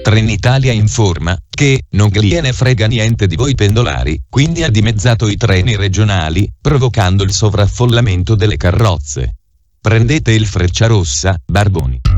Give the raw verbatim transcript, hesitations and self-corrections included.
Trenitalia informa che non gliene frega niente di voi pendolari, quindi ha dimezzato i treni regionali, provocando il sovraffollamento delle carrozze. Prendete il Frecciarossa, Barboni.